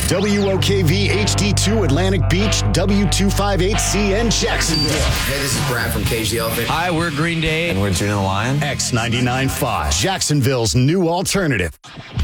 WOKV HD2 Atlantic Beach, W258CN Jacksonville. Hey, this is Brad from Cage the Elephant. Hi, we're Green Day. And we're Gina the Lion. X99.5, Jacksonville's new alternative.